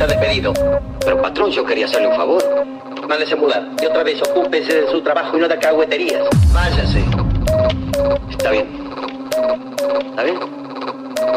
Está despedido. Pero patrón, yo quería hacerle un favor. Mándese a mudar. Y otra vez, ocúpese de su trabajo y no de alcahueterías. Váyase. Está bien. ¿Está bien?